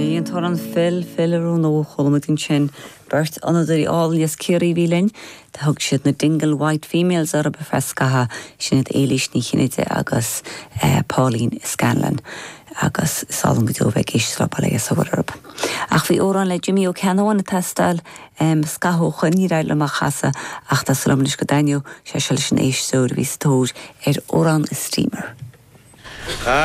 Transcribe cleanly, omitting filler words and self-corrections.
Bhí an tar an fill nó cholamadín sin bert anadí álias Ciri Bhílin tá thug siad na dingle white females ar a befrescatha sin éilis ní chinite agus Pauline Scanlon agus sálan go dtí bheith gistra baile sa bharb. Ach bhí órán le Jimmy O'Connor na testáil scathócha ní raibh le chasa ach tá salomnis go dainniú sé se leis an éis sóir bhí tóir órán is streamer.